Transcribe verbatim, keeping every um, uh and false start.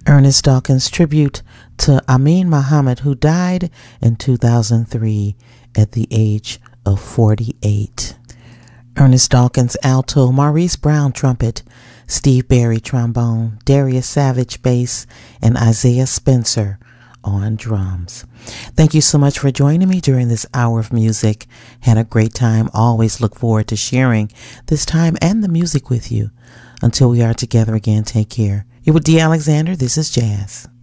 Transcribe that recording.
Ernest Dawkins tribute to Amin Muhammad, who died in two thousand three at the age of forty-eight. Ernest Dawkins alto, Maurice Brown trumpet, Steve Berry trombone, Darius Savage bass, and Isaiah Spencer on drums. Thank you so much for joining me during this hour of music. Had a great time. Always look forward to sharing this time and the music with you. Until we are together again, take care. You're with D. Alexander. This is Jazz.